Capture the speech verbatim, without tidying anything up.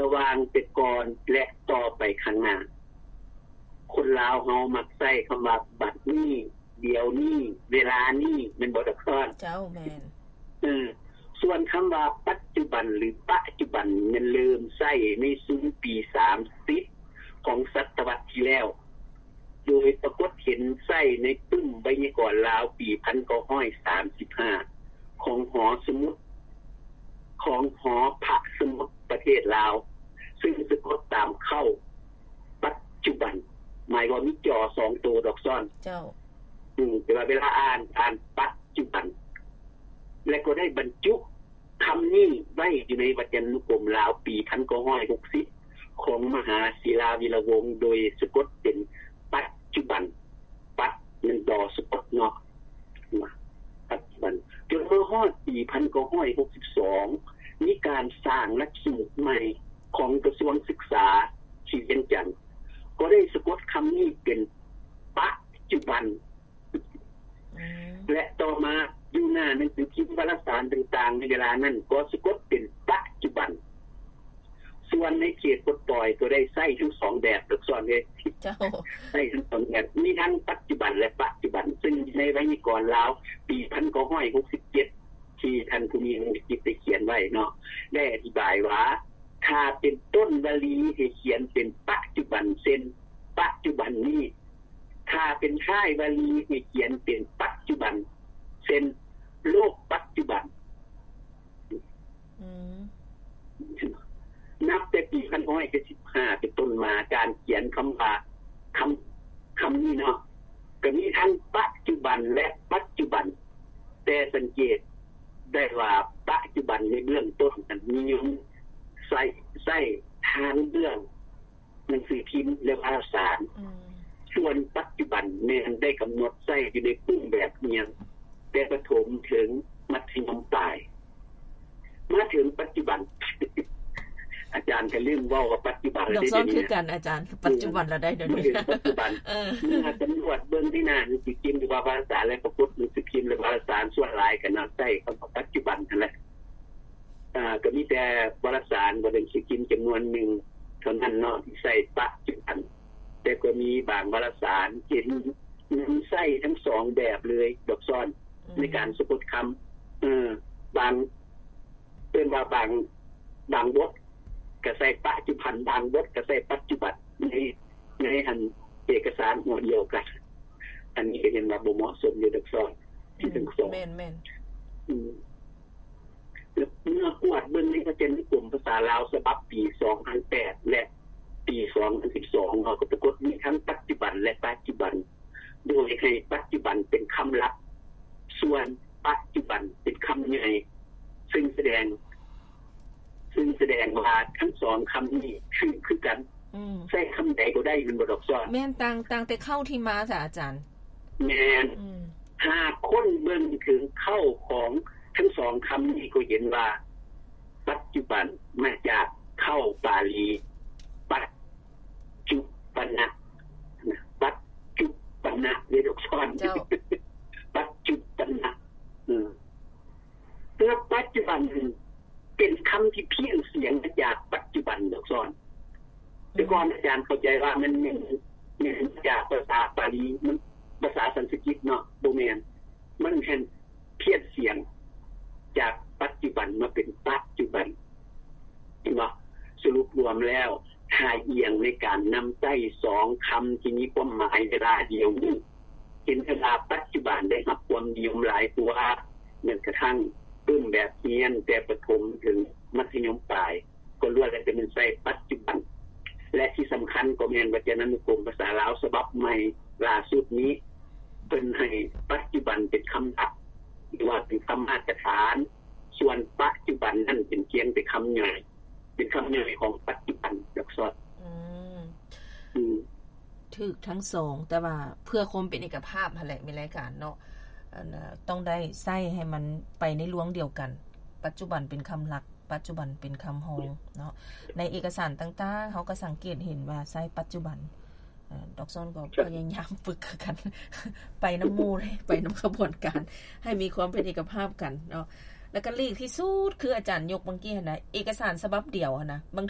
ระหว่างแต่ก่อนและต่อไปข้างหน้าคนลาวเฮามักใช้คําว่าบัดนี้เดี๋ยวนี้เวลานี้แม่นบ่ดอกซ้อนเจ้าแม่นเออส่วนคําว่าปัจจุบันหรือปัจจุบันมันเริ่มใช้ในสุนปีสามสิบของศตวรรษที่แล้วโดยปรากฏเห็นใช้ในปึ้มไวยากรณ์ลาวปีหนึ่งพันเก้าร้อยสามสิบห้าของหอสมุดของหอพระสมุดประเทศลาวซึ่งสะกดตามเข้าปัจจุบันหมายว่ามีจอสองตัวดอกซ้อนเจ้าอืมแต่ว่าเวลาอ่านอ่านปัจจุบันและก็ได้บรรจุคํานี้ไว้อยู่ในวจนานุกรมลาวปีหนึ่งพันเก้าร้อยหกสิบของมหาศิลาวิรวงศ์โดยสะกดเป็นปัจจุบันปัจนั้นดอสะกดเนาะปัจจุบันจนเมื่อฮอดปีหนึ่งพันเก้าร้อยหกสิบสองมีการสร้างหลักสูตรใหม่ของกระทรวงศึกษาที่เวียงจันทน์ก็ได้สะกดคํานี้เป็นปัจจุบันและต่อมาอยู่หน้าหนังสือพิมพ์วารสารต่างๆในเวลานั้นก็สะกดเป็นปัจจุบันส่วนในเขตปลดปล่อยก็ได้ใช้ทั้งสองแบบดอกซ้อนเลยเจ้าใช้ทั้งสองแบบมีทั้งปัจจุบันและปัจจุบันซึ่งในไวยากรณ์ลาวปีหนึ่งพันเก้าร้อยหกสิบเจ็ดที่ท่านผู้มีจิตได้เขียนไว้เนาะได้อธิบายว่าถ้าเป็นต้นวลีให้เขียนเป็นปัจจุบันเช่นปัจจุบันนี้ถ้าเป็นท้ายวลีให้เขียนเป็นปัจจุบันเช่นโลกปัจจุบันอืมนับแต่ปีหนึ่งพันเก้าร้อยเจ็ดสิบห้าเป็นต้นมาการเขียนคําว่าคําคํานี้เนาะก็มีทั้งปัจจุบันและปัจจุบันแต่สังเกตได้ว่าปัจจุบันในเบื้องต้นนั้นมีใส่ใส่ทางเรื่องหนังสือพิมพ์และวารสารส่วนปัจจุบันแม้นได้กําหนดใส่อยู่ในปุ่มแบบเนียงแต่ประถมถึงมัธยมปลายมาถึงปัจจุบันอาจารย์ก็ลืมเว้าว่าปัจจุบันได้ได้คือกันอาจารย์ปัจจุบันเราได้เดี๋ยวนี้ปัจจุบันเออถ้าตำรวจเบิ่งที่หน้าหนังสือพิมพ์หรือว่าวารสารและประกฏหนังสือพิมพ์และวารสารส่วนหลายก็น่าใช้คําว่าปัจจุบันนั่นแหละอ่าก็มีแต่วารสารบ่ได้สิกินจํานวนหนึ่งเท่านั้นเนาะที่ใช้ปัจจุบันแต่ก็มีบางวารสารที่มีใช้ทั้งสองแบบเลยดอกซ้อนในการสะกดคําเออบางเป็นว่าบางบางบทก็ใช้ปัจจุบันบางบทก็ใช้ปัจจุบันในในอันเอกสารหัวเดียวกันอันนี้ก็ยังว่าบ่เหมาะสมอยู่ดอกซ้อนที่ทั้งสองแม่นๆอืมแล้วเมื่อกวดเบิ่งในพจนานุกรมภาษาลาวฉบับปีสองพันแปดและปีสองพันสิบสองเขาก็ปรากฏมีทั้งปัจจุบันและปัจจุบันโดยให้ปัจจุบันเป็นคําหลักส่วนปัจจุบันเป็นคําใหญ่ซึ่งแสดงซึ่งแสดงว่าทั้งสองคํานี้คือคือกันอืมใช้คําใดก็ได้มันบ่ดอกซ้อนแม่นต่างต่างแต่เข้าที่มาจ้ะอาจารย์แม่นอืมหากคนเบิ่งถึงเข้าของทั้งสองคํานี้ก็เห็นว่าปัจจุบันมาจากเข้าบาลีปัจจุบันนะปัจจุบันนะเรียกดอกซ้อนเจ้าปัจจุบันนะอือแล้วปัจจุบันเป็นคําที่เพี้ยนเสียงจากปัจจุบันดอกซ้อนแต่ก่อนอาจารย์เข้าใจว่ามันเป็นมันจากภาษาบาลีมันภาษาสันสกฤตเนาะบ่แม่นมันเป็นเพี้ยนเสียงจากปัจจุบันมาเป็นปัจจุบันเห็นบ่สรุปรวมแล้วทายเอียงในการนําใช้สองคําที่มีความหมายเวลาเดียวนี้เห็นเวลาปัจจุบันได้รับความนิยมหลายกว่าแม้กระทั่งปึ้มแบบเรียนแต่ประถมถึงมัธยมปลายก็ล้วนแล้วแต่มันใช้ปัจจุบันและที่สําคัญก็แม่นวจนานุกรมภาษาลาวฉบับใหม่ล่าสุดนี้เพิ่นให้ปัจจุบันเป็นคําหลักหรือว่าเป็นคํามาตรฐานส่วนปัจจุบันนั้นเป็นเพียงแต่คําย่อยเป็นคําย่อยของปัจจุบันดอกซ้อนอืมอืมถูกทั้งสองแต่ว่าเพื่อความเป็นเอกภาพนั่นแหละมีรายการเนาะอันน่ะต้องได้ใช้ให้มันไปในลวงเดียวกันปัจจุบันเป็นคําหลักปัจจุบันเป็นคํารองเนาะในเอกสารต่างๆเฮาก็สังเกตเห็นว่าใช้ปัจจุบันเอ่อดอกซ้อนก็พยายามฝึกกันไปนําหมู่เลยไปนําขบวนการให้มีความเป็นเอกภาพกันเนาะแล้วก็ลีกที่สุดคืออาจารย์ยกเมื่อกี้หั่นน่ะเอกสารฉบับเดียวหั่นน่ะบาง